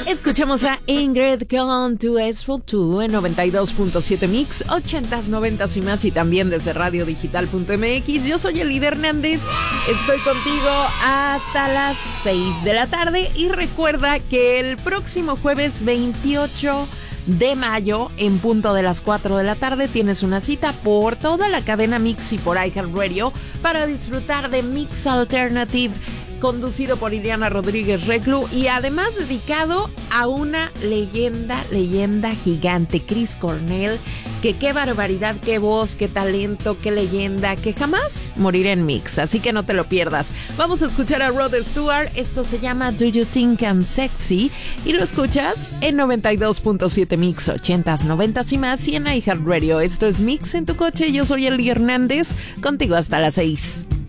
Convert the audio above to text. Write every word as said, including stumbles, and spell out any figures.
Escuchamos a Ingrid con Too Asphalt dos en noventa y dos punto siete Mix, ochentas, noventas y más, y también desde radio digital punto m x. Yo soy Elida Hernández, estoy contigo hasta las seis de la tarde y recuerda que el próximo jueves veintiocho de mayo, en punto de las cuatro de la tarde, tienes una cita por toda la cadena Mix y por iHeartRadio para disfrutar de Mix Alternative, conducido por Ileana Rodríguez Reclu y además dedicado a una leyenda, leyenda gigante, Chris Cornell, que qué barbaridad, qué voz, qué talento, qué leyenda, que jamás morirá en Mix, así que no te lo pierdas. Vamos a escuchar a Rod Stewart, esto se llama Do You Think I'm Sexy y lo escuchas en noventa y dos punto siete Mix, ochentas, noventas y más, y en iHeartRadio. Esto es Mix en tu coche, yo soy Eli Hernández, contigo hasta las seis.